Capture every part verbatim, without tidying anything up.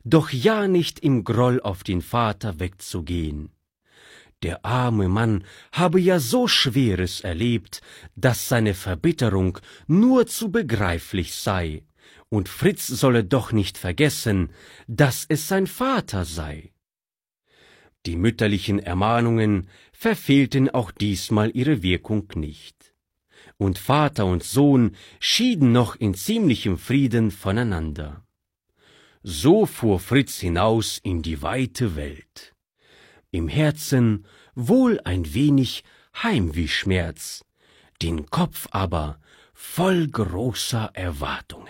doch ja nicht im Groll auf den Vater wegzugehen. Der arme Mann habe ja so Schweres erlebt, dass seine Verbitterung nur zu begreiflich sei, und Fritz solle doch nicht vergessen, dass es sein Vater sei. Die mütterlichen Ermahnungen verfehlten auch diesmal ihre Wirkung nicht, und Vater und Sohn schieden noch in ziemlichem Frieden voneinander. So fuhr Fritz hinaus in die weite Welt. Im Herzen wohl ein wenig Heimwehschmerz, den Kopf aber voll großer Erwartungen.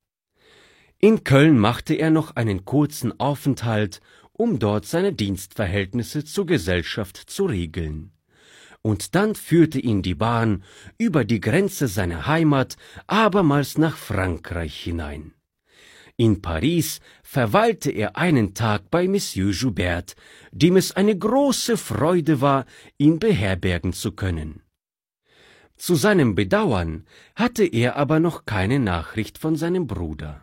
In Köln machte er noch einen kurzen Aufenthalt, um dort seine Dienstverhältnisse zur Gesellschaft zu regeln. Und dann führte ihn die Bahn über die Grenze seiner Heimat abermals nach Frankreich hinein. In Paris verweilte er einen Tag bei Monsieur Joubert, dem es eine große Freude war, ihn beherbergen zu können. Zu seinem Bedauern hatte er aber noch keine Nachricht von seinem Bruder.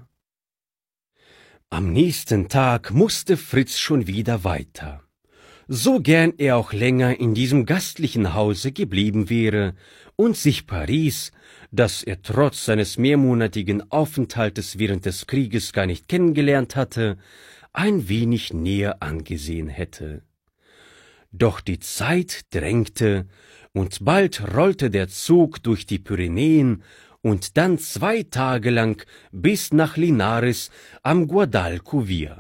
Am nächsten Tag musste Fritz schon wieder weiter. So gern er auch länger in diesem gastlichen Hause geblieben wäre und sich Paris, das er trotz seines mehrmonatigen Aufenthaltes während des Krieges gar nicht kennengelernt hatte, ein wenig näher angesehen hätte. Doch die Zeit drängte, und bald rollte der Zug durch die Pyrenäen und dann zwei Tage lang bis nach Linares am Guadalquivir.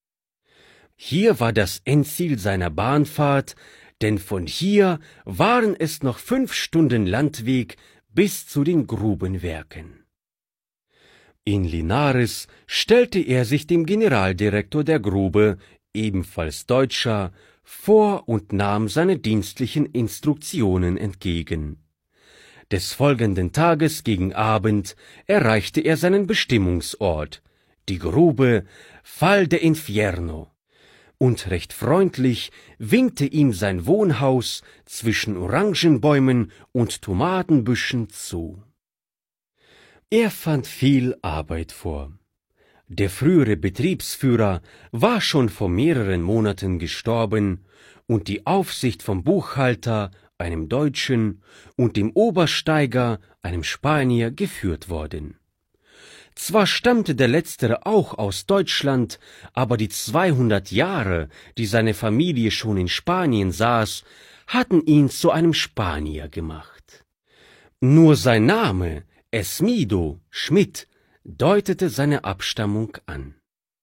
Hier war das Endziel seiner Bahnfahrt, denn von hier waren es noch fünf Stunden Landweg bis zu den Grubenwerken. In Linares stellte er sich dem Generaldirektor der Grube, ebenfalls Deutscher, vor und nahm seine dienstlichen Instruktionen entgegen. Des folgenden Tages gegen Abend erreichte er seinen Bestimmungsort, die Grube Val de Infierno, und recht freundlich winkte ihm sein Wohnhaus zwischen Orangenbäumen und Tomatenbüschen zu. Er fand viel Arbeit vor. Der frühere Betriebsführer war schon vor mehreren Monaten gestorben, und die Aufsicht vom Buchhalter, einem Deutschen, und dem Obersteiger, einem Spanier, geführt worden. Zwar stammte der Letztere auch aus Deutschland, aber die zweihundert Jahre, die seine Familie schon in Spanien saß, hatten ihn zu einem Spanier gemacht. Nur sein Name, Esmido, Schmidt, deutete seine Abstammung an.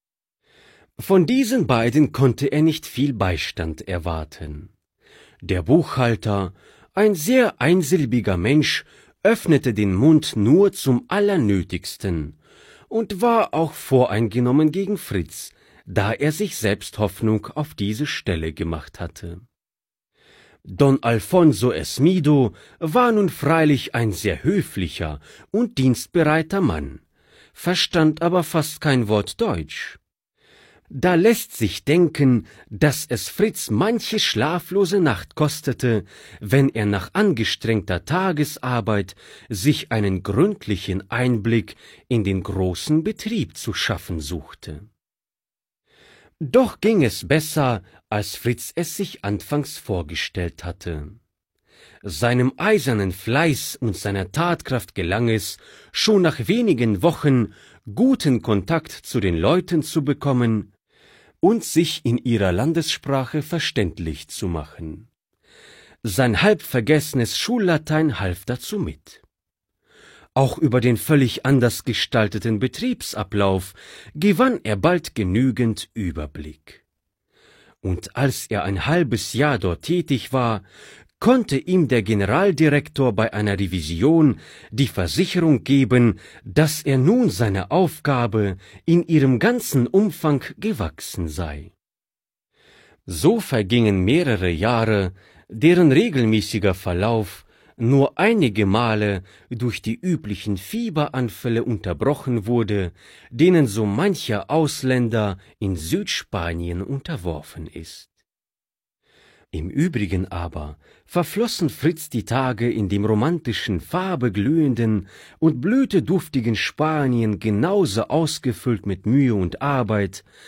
Von diesen beiden konnte er nicht viel Beistand erwarten. Der Buchhalter, ein sehr einsilbiger Mensch, öffnete den Mund nur zum Allernötigsten und war auch voreingenommen gegen Fritz, da er sich selbst Hoffnung auf diese Stelle gemacht hatte. Don Alfonso Esmido war nun freilich ein sehr höflicher und dienstbereiter Mann, verstand aber fast kein Wort Deutsch. Da lässt sich denken, dass es Fritz manche schlaflose Nacht kostete, wenn er nach angestrengter Tagesarbeit sich einen gründlichen Einblick in den großen Betrieb zu schaffen suchte. Doch ging es besser, als Fritz es sich anfangs vorgestellt hatte. Seinem eisernen Fleiß und seiner Tatkraft gelang es, schon nach wenigen Wochen guten Kontakt zu den Leuten zu bekommen und sich in ihrer Landessprache verständlich zu machen. Sein halb vergessenes Schullatein half dazu mit. Auch über den völlig anders gestalteten Betriebsablauf gewann er bald genügend Überblick. Und als er ein halbes Jahr dort tätig war, konnte ihm der Generaldirektor bei einer Revision die Versicherung geben, dass er nun seiner Aufgabe in ihrem ganzen Umfang gewachsen sei. So vergingen mehrere Jahre, deren regelmäßiger Verlauf nur einige Male durch die üblichen Fieberanfälle unterbrochen wurde, denen so mancher Ausländer in Südspanien unterworfen ist. Im Übrigen aber verflossen Fritz die Tage in dem romantischen, farbeglühenden und blüteduftigen Spanien genauso ausgefüllt mit Mühe und Arbeit,